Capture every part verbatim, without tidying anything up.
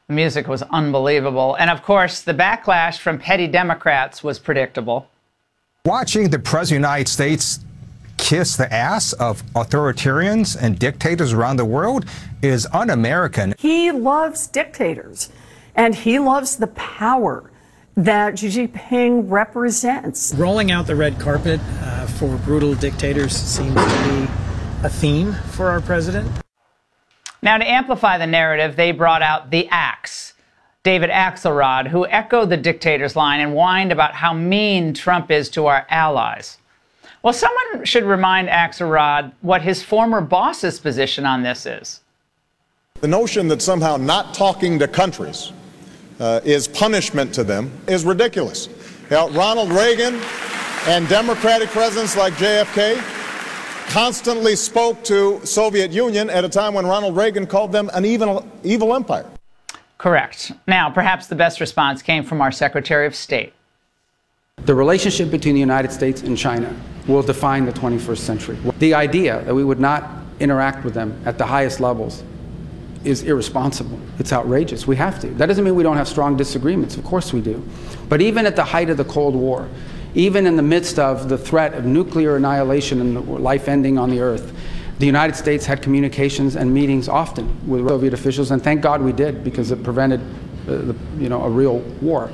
The music was unbelievable. And of course, the backlash from petty Democrats was predictable. Watching the President of the United States kiss the ass of authoritarians and dictators around the world is un-American. He loves dictators, and he loves the power that Xi Jinping represents. Rolling out the red carpet uh, for brutal dictators seems to be a theme for our president. Now, to amplify the narrative, they brought out the axe, David Axelrod, who echoed the dictator's line and whined about how mean Trump is to our allies. Well, someone should remind Axelrod what his former boss's position on this is. The notion that somehow not talking to countries uh, is punishment to them is ridiculous. You know, Ronald Reagan and Democratic presidents like J F K constantly spoke to Soviet Union at a time when Ronald Reagan called them an evil, evil empire. Correct. Now, perhaps the best response came from our Secretary of State. The relationship between the United States and China will define the twenty-first century. The idea that we would not interact with them at the highest levels is irresponsible. It's outrageous. We have to. That doesn't mean we don't have strong disagreements. Of course we do. But even at the height of the Cold War, even in the midst of the threat of nuclear annihilation and life ending on the Earth, the United States had communications and meetings often with Soviet officials, and thank God we did, because it prevented uh, the, you know, a real war.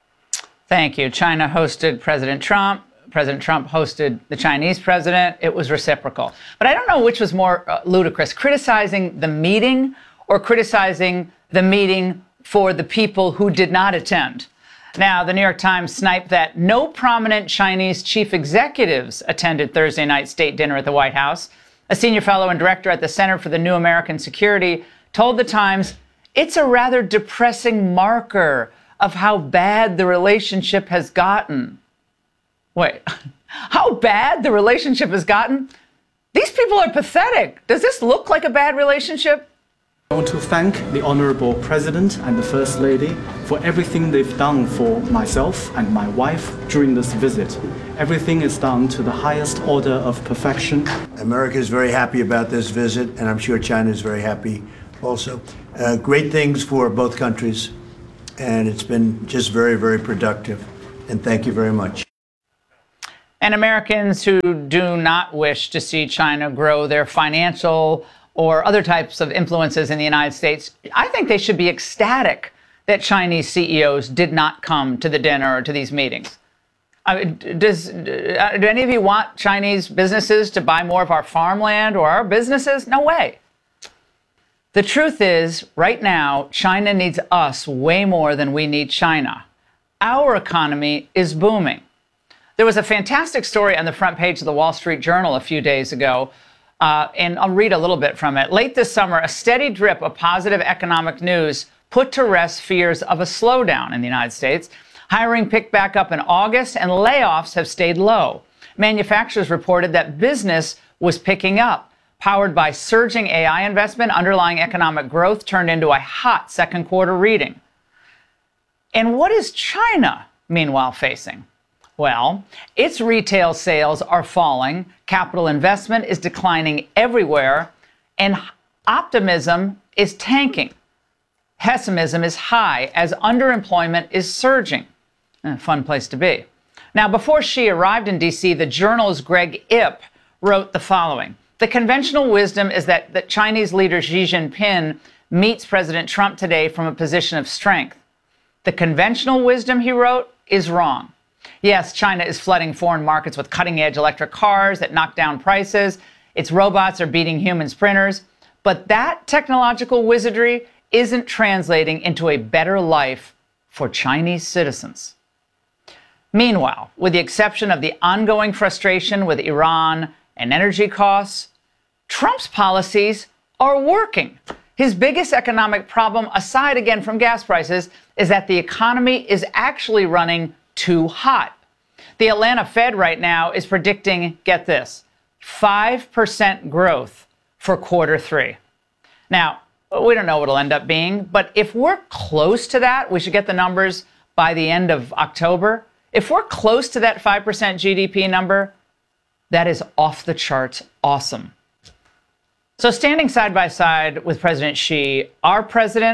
Thank you. China hosted President Trump. President Trump hosted the Chinese president. It was reciprocal. But I don't know which was more uh, ludicrous, criticizing the meeting or criticizing the meeting for the people who did not attend. Now, the New York Times sniped that no prominent Chinese chief executives attended Thursday night state dinner at the White House. A senior fellow and director at the Center for the New American Security told the Times it's a rather depressing marker of how bad the relationship has gotten. Wait, how bad the relationship has gotten? These people are pathetic. Does this look like a bad relationship? I want to thank the Honorable President and the First Lady for everything they've done for myself and my wife during this visit. Everything is done to the highest order of perfection. America is very happy about this visit, and I'm sure China is very happy also. Uh, great things for both countries, and it's been just very, very productive. And thank you very much. And Americans who do not wish to see China grow their financial or other types of influences in the United States, I think they should be ecstatic that Chinese C E Os did not come to the dinner or to these meetings. I mean, does, do any of you want Chinese businesses to buy more of our farmland or our businesses? No way. The truth is, right now, China needs us way more than we need China. Our economy is booming. There was a fantastic story on the front page of the Wall Street Journal a few days ago, uh, and I'll read a little bit from it. Late this summer, a steady drip of positive economic news put to rest fears of a slowdown in the United States. Hiring picked back up in August, and layoffs have stayed low. Manufacturers reported that business was picking up. Powered by surging A I investment, underlying economic growth turned into a hot second quarter reading. And what is China, meanwhile, facing? Well, its retail sales are falling, capital investment is declining everywhere, and optimism is tanking. Pessimism is high as underemployment is surging. A fun place to be. Now, before Xi arrived in D C, the Journal's Greg Ip wrote the following. The conventional wisdom is that the Chinese leader Xi Jinping meets President Trump today from a position of strength. The conventional wisdom, he wrote, is wrong. Yes, China is flooding foreign markets with cutting-edge electric cars that knock down prices. Its robots are beating human sprinters. But that technological wizardry isn't translating into a better life for Chinese citizens. Meanwhile, with the exception of the ongoing frustration with Iran and energy costs, Trump's policies are working. His biggest economic problem, aside again from gas prices, is that the economy is actually running too hot. The Atlanta Fed right now is predicting, get this, five percent growth for quarter three. Now, we don't know what it'll end up being, but if we're close to that, we should get the numbers by the end of October. If we're close to that five percent G D P number, that is off the charts awesome. So standing side by side with President Xi, our president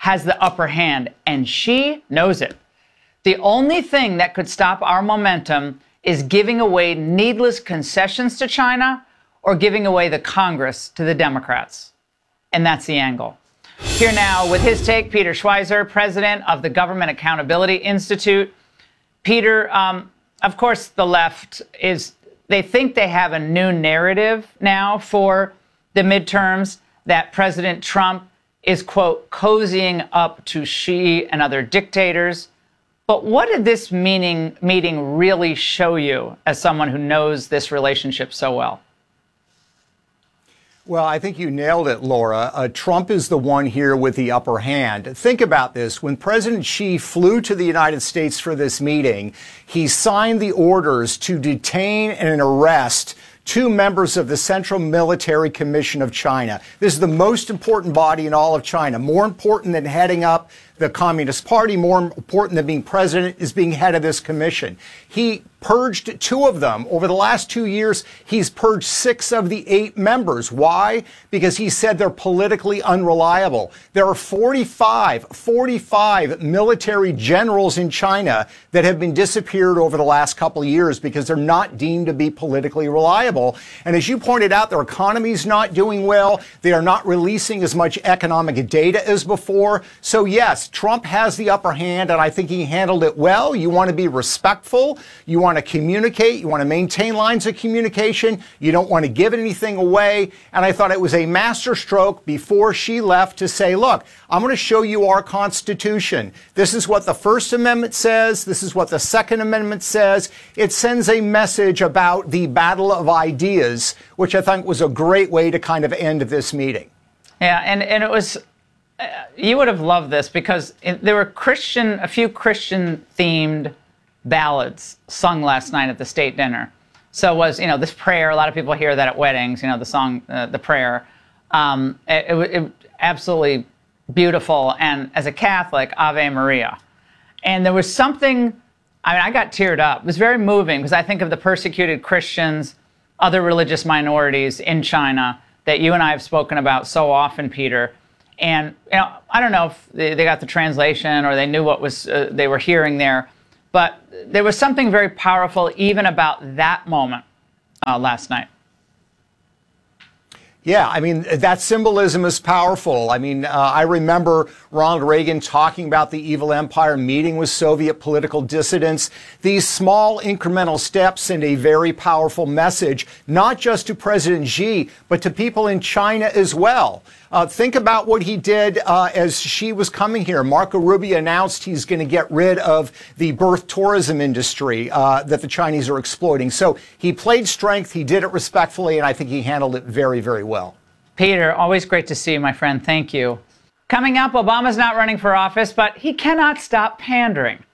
has the upper hand, and she knows it. The only thing that could stop our momentum is giving away needless concessions to China or giving away the Congress to the Democrats. And that's the angle. Here now with his take, Peter Schweizer, president of the Government Accountability Institute. Peter, um, of course, the left is, they think they have a new narrative now for the midterms, that President Trump is, quote, cozying up to Xi and other dictators. But what did this meeting, meeting really show you as someone who knows this relationship so well? Well, I think you nailed it, Laura. Uh, Trump is the one here with the upper hand. Think about this. When President Xi flew to the United States for this meeting, he signed the orders to detain and arrest two members of the Central Military Commission of China. This is the most important body in all of China. More important than heading up the Communist Party, more important than being president, is being head of this commission. He purged two of them. Over the last two years, he's purged six of the eight members. Why? Because he said they're politically unreliable. There are forty-five, forty-five military generals in China that have been disappeared over the last couple of years because they're not deemed to be politically reliable. And as you pointed out, their economy's not doing well. They are not releasing as much economic data as before. So yes, Trump has the upper hand, and I think he handled it well. You want to be respectful. You want to communicate. You want to maintain lines of communication. You don't want to give anything away. And I thought it was a masterstroke before she left to say, look, I'm going to show you our Constitution. This is what the First Amendment says. This is what the Second Amendment says. It sends a message about the battle of ideas, which I think was a great way to kind of end this meeting. Yeah, and, and it was... Uh, you would have loved this because it, there were Christian, a few Christian-themed ballads sung last night at the state dinner. So it was, you know, this prayer. A lot of people hear that at weddings, you know, the song, uh, the prayer. Um, it, it, it absolutely beautiful. And as a Catholic, Ave Maria. And there was something, I mean, I got teared up. It was very moving because I think of the persecuted Christians, other religious minorities in China that you and I have spoken about so often, Peter. And, you know, I don't know if they, they got the translation or they knew what was uh, they were hearing there, but there was something very powerful even about that moment uh, last night. Yeah, I mean, that symbolism is powerful. I mean, uh, I remember Ronald Reagan talking about the evil empire, meeting with Soviet political dissidents. These small incremental steps send a very powerful message, not just to President Xi, but to people in China as well. Uh, think about what he did uh, as Xi was coming here. Marco Rubio announced he's going to get rid of the birth tourism industry uh, that the Chinese are exploiting. So he played strength, he did it respectfully, and I think he handled it very, very well. Peter, always great to see you, my friend. Thank you. Coming up, Obama's not running for office, but he cannot stop pandering.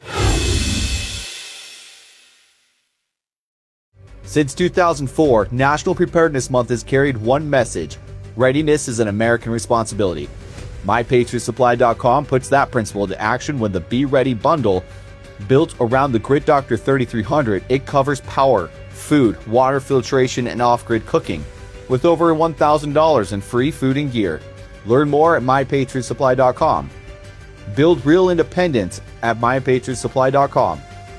Since two thousand four, National Preparedness Month has carried one message: readiness is an American responsibility. My Patriot Supply dot com puts that principle into action when the Be Ready bundle, built around the Grid Doctor thirty-three hundred, it covers power, food, water filtration, and off-grid cooking, with over one thousand dollars in free food and gear. Learn more at My Patriot Supply dot com. Build real independence at My Patriot Supply dot com.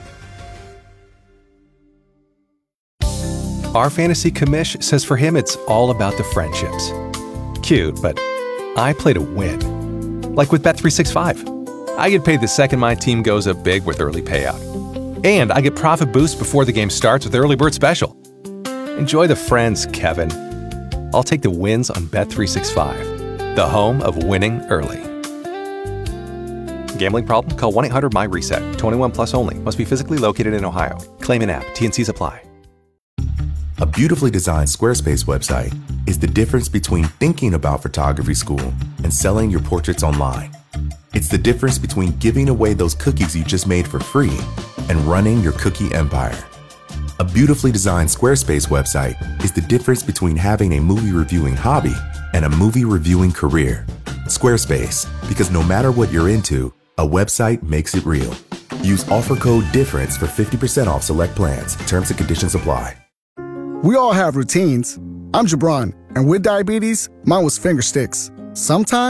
Our fantasy commish says for him it's all about the friendships. Cute, but I play to win. Like with Bet three sixty-five. I get paid the second my team goes up big with early payout. And I get profit boost before the game starts with Early Bird Special. Enjoy the friends, Kevin. I'll take the wins on Bet three sixty-five, the home of winning early. Gambling problem? Call one eight hundred M Y reset. twenty-one plus only. Must be physically located in Ohio. Claim in app. T and Cs apply. A beautifully designed Squarespace website is the difference between thinking about photography school and selling your portraits online. It's the difference between giving away those cookies you just made for free and running your cookie empire. A beautifully designed Squarespace website is the difference between having a movie reviewing hobby and a movie reviewing career. Squarespace, because no matter what you're into, a website makes it real. Use offer code DIFFERENCE for fifty percent off select plans. Terms and conditions apply. We all have routines. I'm Jabron, and with diabetes, mine was finger sticks. Sometimes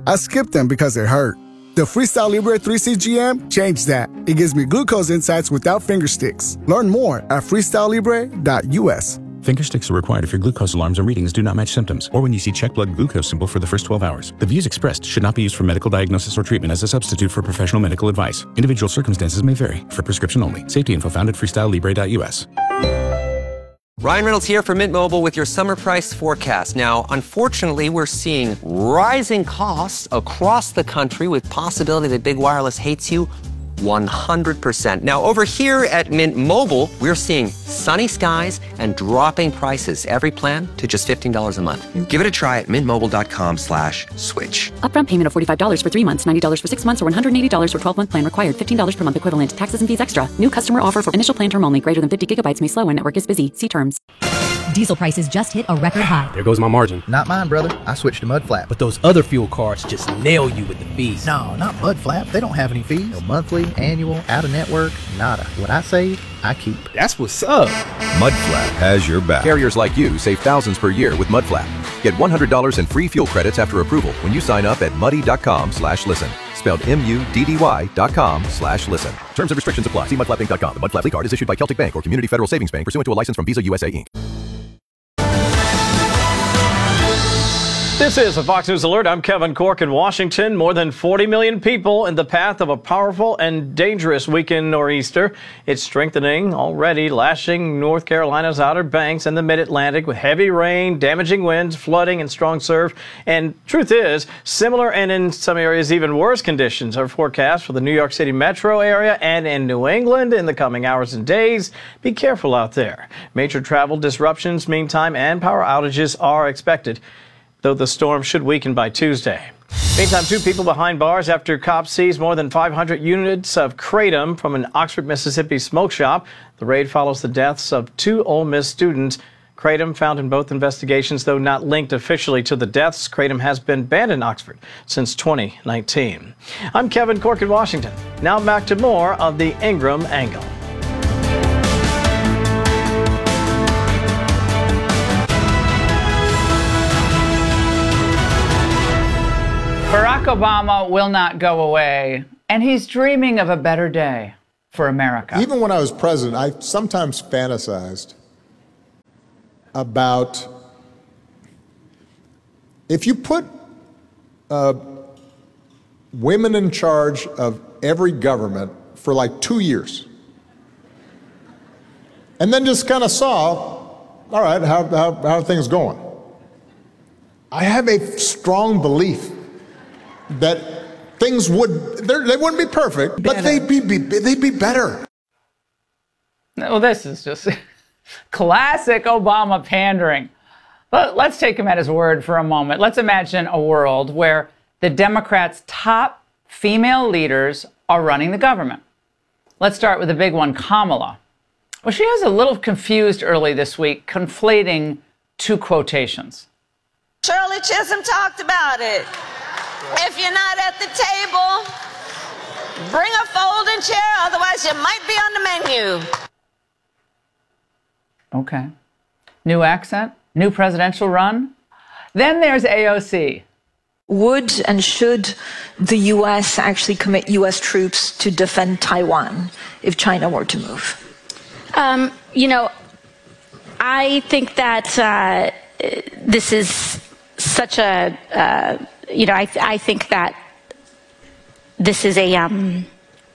I skip them because they hurt. The Freestyle Libre three C G M changed that. It gives me glucose insights without finger sticks. Learn more at freestyle libre dot U S. Finger sticks are required if your glucose alarms or readings do not match symptoms, or when you see check blood glucose symbol for the first twelve hours. The views expressed should not be used for medical diagnosis or treatment as a substitute for professional medical advice. Individual circumstances may vary. For prescription only. Safety info found at freestyle libre dot U S. Ryan Reynolds here from Mint Mobile with your summer price forecast. Now, unfortunately, we're seeing rising costs across the country with possibility that big wireless hates you one hundred percent. Now, over here at Mint Mobile, we're seeing sunny skies and dropping prices. Every plan to just fifteen dollars a month. Give it a try at mintmobile.com slash switch. Upfront payment of forty-five dollars for three months, ninety dollars for six months, or one hundred eighty dollars for twelve-month plan required. fifteen dollars per month equivalent. Taxes and fees extra. New customer offer for initial plan term only. Greater than fifty gigabytes may slow when network is busy. See terms. Diesel prices just hit a record high. There goes my margin. Not mine, brother. I switched to Mudflap. But those other fuel cards just nail you with the fees. No, not Mudflap. They don't have any fees. No monthly, annual, out-of-network, nada. What I save, I keep. That's what's up. Mudflap has your back. Carriers like you save thousands per year with Mudflap. Get one hundred dollars in free fuel credits after approval when you sign up at muddy.com slash listen. Spelled M U D D Y dot com slash listen. Terms and restrictions apply. See mudflap inc dot com. The Mudflap card is issued by Celtic Bank or Community Federal Savings Bank pursuant to a license from Visa U S A Incorporated. This is a Fox News Alert. I'm Kevin Corke in Washington. More than forty million people in the path of a powerful and dangerous weekend nor'easter. It's strengthening already, lashing North Carolina's Outer Banks and the Mid-Atlantic with heavy rain, damaging winds, flooding, and strong surf. And truth is, similar and in some areas even worse conditions are forecast for the New York City metro area and in New England in the coming hours and days. Be careful out there. Major travel disruptions, meantime, and power outages are expected, though the storm should weaken by Tuesday. Meantime, two people behind bars after cops seized more than five hundred units of kratom from an Oxford, Mississippi smoke shop. The raid follows the deaths of two Ole Miss students. Kratom found in both investigations, though not linked officially to the deaths. Kratom has been banned in Oxford since twenty nineteen. I'm Kevin Corke in Washington. Now back to more of the Ingraham Angle. Barack Obama will not go away, and he's dreaming of a better day for America. Even when I was president, I sometimes fantasized about if you put uh, women in charge of every government for like two years, and then just kind of saw, all right, how, how, how are things going? I have a strong belief that things would, they wouldn't be perfect, but they'd be, be, they'd be better. Well, this is just classic Obama pandering. But let's take him at his word for a moment. Let's imagine a world where the Democrats' top female leaders are running the government. Let's start with the big one, Kamala. Well, she was a little confused early this week, conflating two quotations. Shirley Chisholm talked about it. If you're not at the table, bring a folding chair, otherwise you might be on the menu. Okay. New accent, new presidential run. Then there's A O C. Would and should the U S actually commit U S troops to defend Taiwan if China were to move? Um, you know, I think that uh, this is such a, uh, you know, I, I think that this is a, um,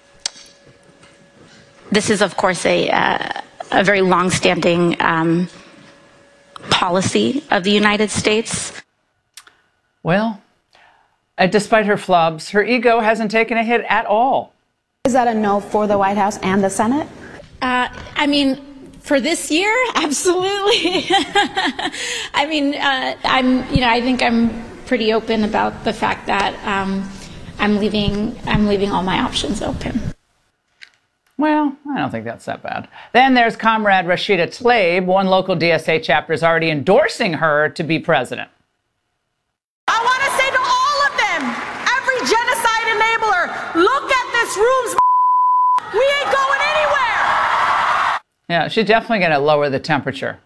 this is, of course, a, uh, a very long-standing um, policy of the United States. Well, uh, despite her flubs, her ego hasn't taken a hit at all. Is that a no for the White House and the Senate? Uh, I mean, for this year, absolutely. I mean, uh, I'm, you know, I think I'm pretty open about the fact that um, I'm leaving, I'm leaving all my options open. Well, I don't think that's that bad. Then there's Comrade Rashida Tlaib. One local D S A chapter is already endorsing her to be president. I want to say to all of them, every genocide enabler, look at this room's we ain't going anywhere. Yeah, she's definitely going to lower the temperature.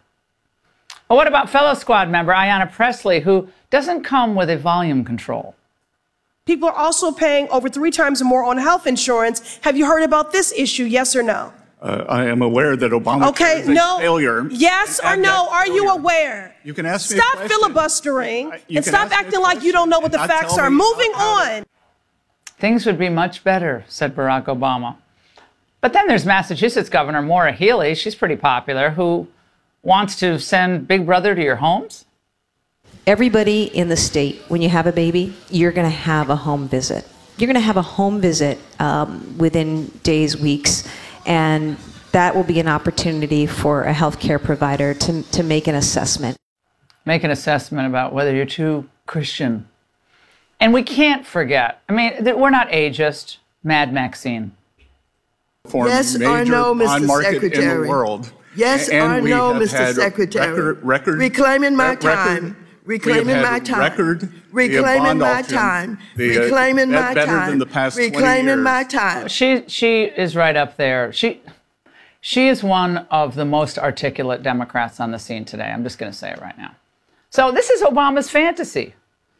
Well, what about fellow squad member Ayanna Pressley, who doesn't come with a volume control? People are also paying over three times more on health insurance. Have you heard about this issue, yes or no? Uh, I am aware that Obama okay, is a no. failure. Yes or no? Are you aware? You can ask me Stop a question. filibustering You and can stop ask me a acting like you don't know what the and not facts tell are. me Moving how to- on. Things would be much better, said Barack Obama. But then there's Massachusetts Governor Maura Healey. She's pretty popular, who wants to send Big Brother to your homes. Everybody in the state, when you have a baby, you're going to have a home visit. You're going to have a home visit um, within days, weeks, and that will be an opportunity for a healthcare provider to, to make an assessment. Make an assessment about whether you're too Christian. And we can't forget, I mean, th- we're not ageist, Mad Maxine. Yes or no, Mister Secretary? In the world. Yes And or we no, have Mister had Secretary? Record, record, Reclaiming my record, time. Reclaiming we have my had time. Record, Reclaiming the my auction, time. the, uh, Reclaiming my better time. Than the past twenty Reclaiming years. my time. She she is right up there. She she is one of the most articulate Democrats on the scene today. I'm just going to say it right now. So this is Obama's fantasy.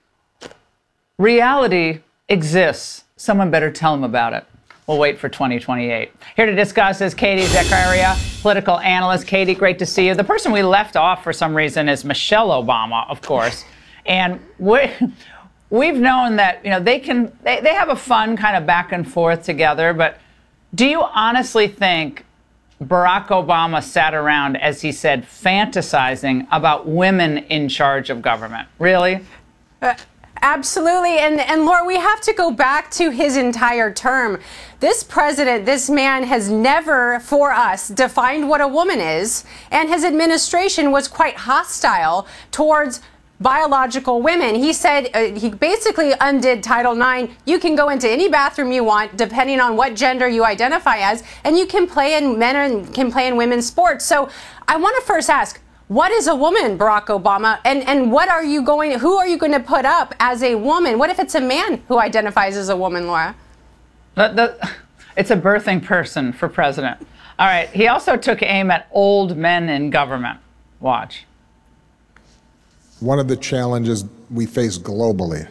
Reality exists. Someone better tell him about it. We'll wait for twenty twenty-eight. Here to discuss is Katie Zakaria, political analyst. Katie, great to see you. The person we left off for some reason is Michelle Obama, of course. And we, we've known that, you know, they can, they, they have a fun kind of back and forth together. But do you honestly think Barack Obama sat around, as he said, fantasizing about women in charge of government? Really? Uh, absolutely. And, and Laura, we have to go back to his entire term. This president, this man has never, for us, defined what a woman is. And his administration was quite hostile towards biological women. He said, uh, he basically undid Title nine. You can go into any bathroom you want, depending on what gender you identify as, and you can play in men and can play in women's sports. So I want to first ask, what is a woman, Barack Obama? And and what are you going, who are you going to put up as a woman? What if it's a man who identifies as a woman, Laura? The, the, it's a birthing person for president. All right. He also took aim at old men in government. Watch. One of the challenges we face globally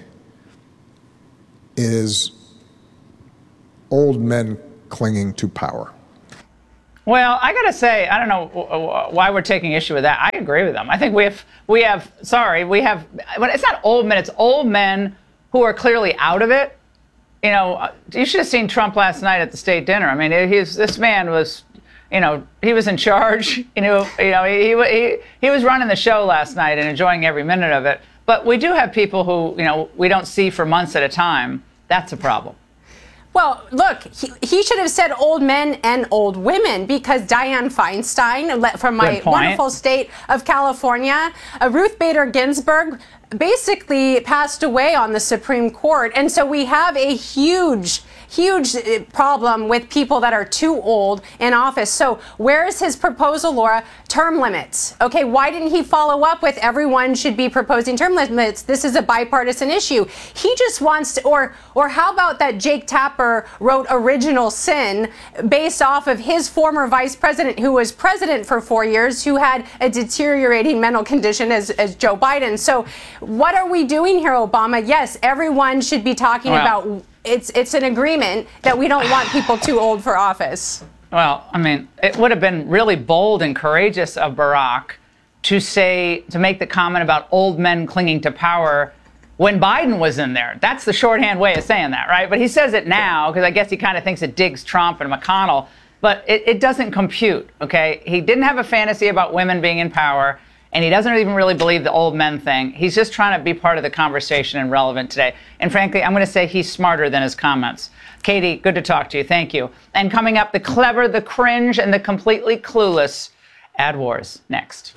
is old men clinging to power. Well, I got to say, I don't know why we're taking issue with that. I agree with them. I think we have, we have, sorry, we have, but it's not old men, it's old men who are clearly out of it. You know, you should have seen Trump last night at the state dinner. I mean, he's, this man was, you know, he was in charge. You know, you know, he, he he was running the show last night and enjoying every minute of it. But we do have people who, you know, we don't see for months at a time. That's a problem. Well, look, he, he should have said old men and old women, because Dianne Feinstein, from my wonderful state of California, uh, Ruth Bader Ginsburg, basically passed away on the Supreme Court. And so we have a huge, huge problem with people that are too old in office. So where is his proposal, Laura? Term limits. Okay, why didn't he follow up with everyone should be proposing term limits? This is a bipartisan issue. He just wants to, or, or how about that Jake Tapper wrote Original Sin based off of his former vice president, who was president for four years, who had a deteriorating mental condition as, as Joe Biden. So what are we doing here, Obama? Yes, everyone should be talking Well, about, it's it's an agreement that we don't want people too old for office. Well, I mean, it would have been really bold and courageous of Barack to say, to make the comment about old men clinging to power when Biden was in there. That's the shorthand way of saying that, right? But he says it now because I guess he kind of thinks it digs Trump and McConnell, but it, it doesn't compute, okay? He didn't have a fantasy about women being in power, and he doesn't even really believe the old men thing. He's just trying to be part of the conversation and relevant today. And frankly, I'm going to say he's smarter than his comments. Katie, good to talk to you. Thank you. And coming up, the clever, the cringe, and the completely clueless. Ad Wars next.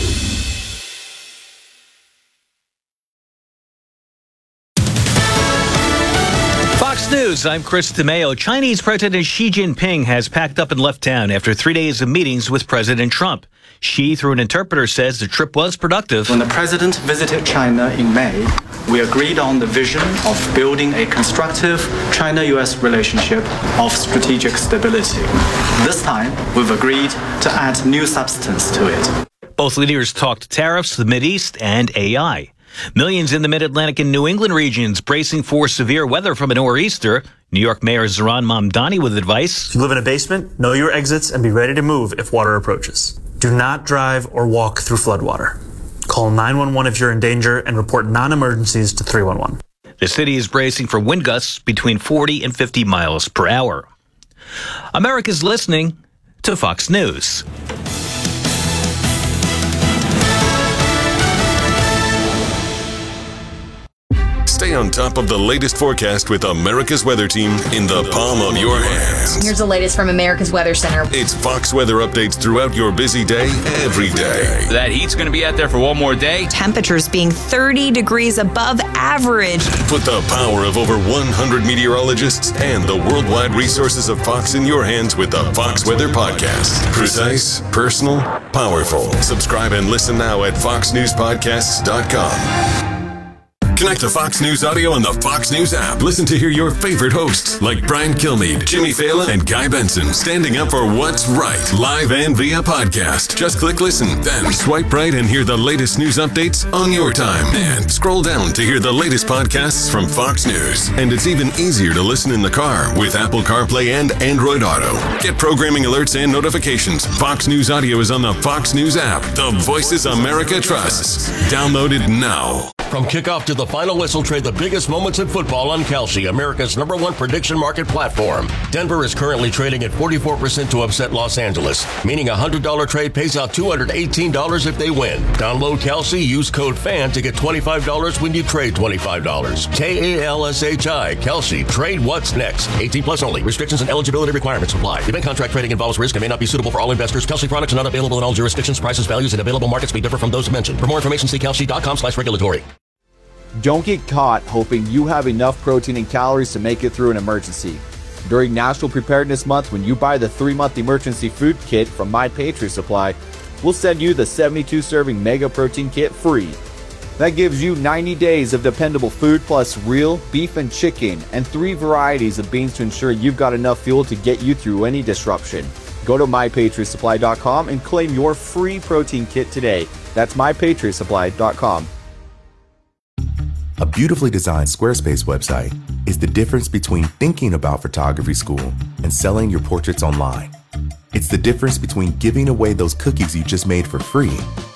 Fox News, I'm Chris DeMeo. Chinese President Xi Jinping has packed up and left town after three days of meetings with President Trump. Xi, through an interpreter, says the trip was productive. When the president visited China in May, we agreed on the vision of building a constructive China-U S relationship of strategic stability. This time, we've agreed to add new substance to it. Both leaders talked tariffs, the Mideast, and A I. Millions in the Mid-Atlantic and New England regions bracing for severe weather from a nor'easter. New York Mayor Zohran Mamdani with advice. If you live in a basement, know your exits and be ready to move if water approaches. Do not drive or walk through floodwater. Call nine one one if you're in danger and report non-emergencies to three one one. The city is bracing for wind gusts between forty and fifty miles per hour. America's listening to Fox News. Stay on top of the latest forecast with America's Weather Team in the palm of your hands. Here's the latest from America's Weather Center. It's Fox weather updates throughout your busy day, every day. That heat's going to be out there for one more day. Temperatures being thirty degrees above average. Put the power of over one hundred meteorologists and the worldwide resources of Fox in your hands with the Fox Weather Podcast. Precise, personal, powerful. Subscribe and listen now at fox news podcasts dot com. Connect to Fox News Audio on the Fox News app. Listen to hear your favorite hosts like Brian Kilmeade, Jimmy Fallon, and Guy Benson standing up for what's right, live and via podcast. Just click listen, then swipe right and hear the latest news updates on your time. And scroll down to hear the latest podcasts from Fox News. And it's even easier to listen in the car with Apple CarPlay and Android Auto. Get programming alerts and notifications. Fox News Audio is on the Fox News app. The voices America trusts. Download it now. From kickoff to the final whistle, trade the biggest moments in football on Kalshi, America's number one prediction market platform. Denver is currently trading at forty-four percent to upset Los Angeles, meaning a one hundred dollars trade pays out two hundred eighteen dollars if they win. Download Kalshi, use code FAN to get twenty-five dollars when you trade twenty-five dollars. K A L S H I, Kalshi. Trade what's next. eighteen plus only. Restrictions and eligibility requirements apply. Event contract trading involves risk and may not be suitable for all investors. Kalshi products are not available in all jurisdictions. Prices, values, and available markets may differ from those mentioned. For more information, see kalshi dot com slash regulatory. Don't get caught hoping you have enough protein and calories to make it through an emergency. During National Preparedness Month, when you buy the three-month emergency food kit from My Patriot Supply, we'll send you the seventy-two serving Mega Protein Kit free. That gives you ninety days of dependable food plus real beef and chicken and three varieties of beans to ensure you've got enough fuel to get you through any disruption. Go to my patriot supply dot com and claim your free protein kit today. That's my patriot supply dot com. A beautifully designed Squarespace website is the difference between thinking about photography school and selling your portraits online. It's the difference between giving away those cookies you just made for free